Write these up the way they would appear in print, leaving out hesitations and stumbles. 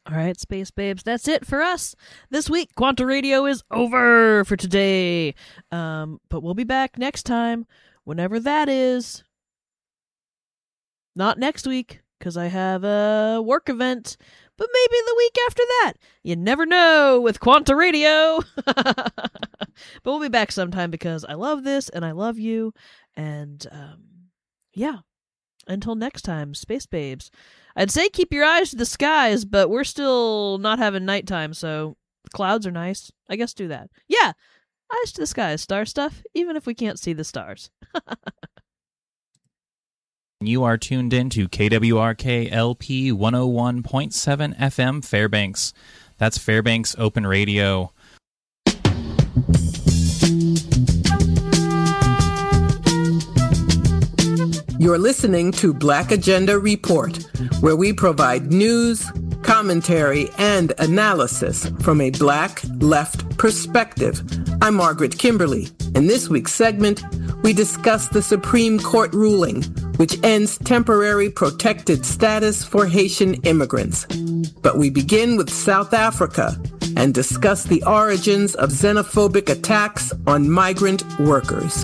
All right, Space Babes, that's it for us this week. Quanta Radio is over for today. But we'll be back next time, whenever that is. Not next week, because I have a work event, but maybe the week after that. You never know with Quanta Radio. But we'll be back sometime because I love this and I love you. And yeah, until next time, Space Babes. I'd say keep your eyes to the skies, but we're still not having nighttime, so clouds are nice. I guess do that. Yeah, eyes to the skies, star stuff, even if we can't see the stars. You are tuned in to KWRK LP 101.7 FM Fairbanks. That's Fairbanks Open Radio. You're listening to Black Agenda Report, where we provide news, commentary, and analysis from a Black left perspective. I'm Margaret Kimberly. In this week's segment, we discuss the Supreme Court ruling, which ends temporary protected status for Haitian immigrants. But we begin with South Africa and discuss the origins of xenophobic attacks on migrant workers.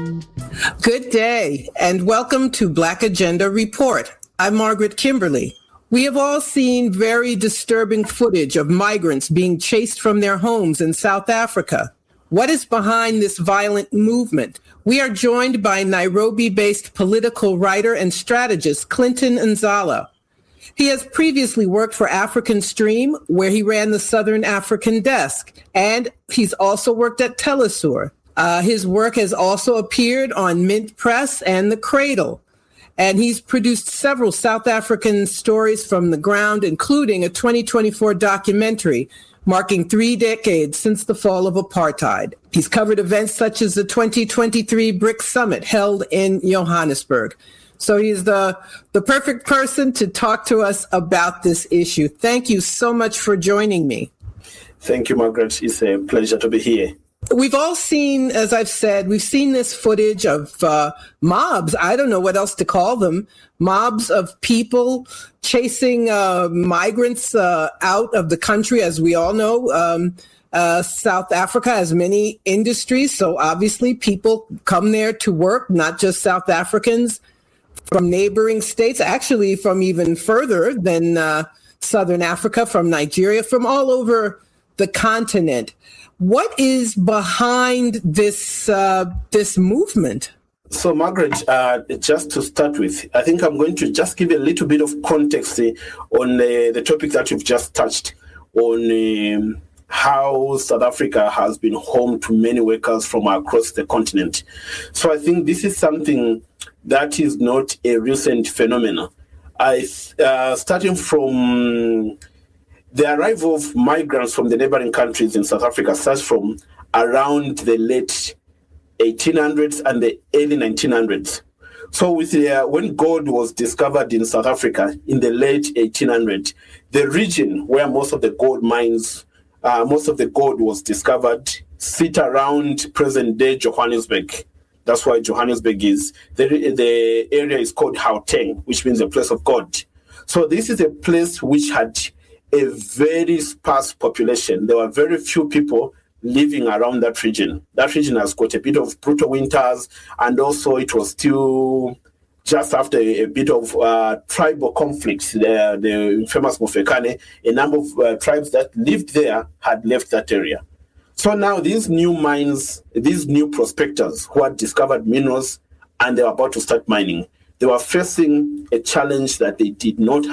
Good day, and welcome to Black Agenda Report. I'm Margaret Kimberly. We have all seen very disturbing footage of migrants being chased from their homes in South Africa. What is behind this violent movement? We are joined by Nairobi-based political writer and strategist Clinton Nzala. He has previously worked for African Stream, where he ran the Southern African desk, and he's also worked at Telesur. His work has also appeared on Mint Press and The Cradle, and he's produced several South African stories from the ground, including a 2024 documentary marking 3 decades since the fall of apartheid. He's covered events such as the 2023 BRICS Summit held in Johannesburg. So he's the perfect person to talk to us about this issue. Thank you so much for joining me. Thank you, Margaret. It's a pleasure to be here. We've all seen, as I've said, we've seen this footage of mobs. I don't know what else to call them. Mobs of people chasing migrants out of the country. As we all know, South Africa has many industries. So obviously people come there to work, not just South Africans from neighboring states, actually from even further than Southern Africa, from Nigeria, from all over the continent. What is behind this movement? So, Margaret, just to start with, I think I'm going to just give a little bit of context on the topic that you've just touched on, how South Africa has been home to many workers from across the continent. So I think this is something that is not a recent phenomenon. Starting from the arrival of migrants from the neighboring countries in South Africa starts from around the late 1800s and the early 1900s. So when gold was discovered in South Africa in the late 1800s, the region where most of the gold was discovered sit around present-day Johannesburg. That's why Johannesburg is, the area is called Gauteng, which means a place of God. So this is a place which had a very sparse population. There were very few people living around that region. That region has got a bit of brutal winters, and also it was still just after a bit of tribal conflicts. The famous Mofokeng, a number of tribes that lived there had left that area. So now these new mines, these new prospectors who had discovered minerals and they were about to start mining, they were facing a challenge that they did not have